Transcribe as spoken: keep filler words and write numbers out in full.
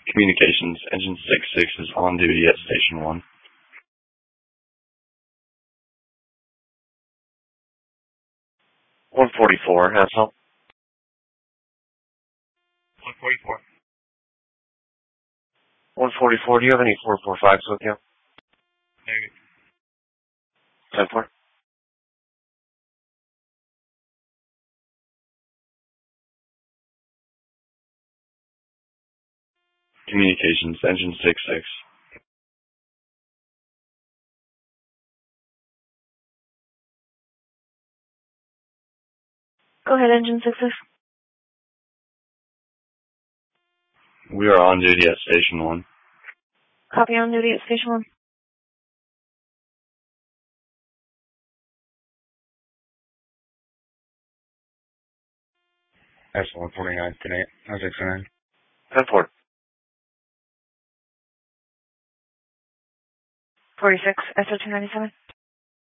Communications, engine six six is on duty at station one. one forty-four, has help. one forty-four. one forty-four, do you have any four four fives with you? Negative. ten four. Communications, engine six six. Go ahead, engine six six. We are on duty at station one. Copy, on duty at station one. S one forty-nine, ten eight, nine six nine. ten four. forty-six, S O two ninety-seven.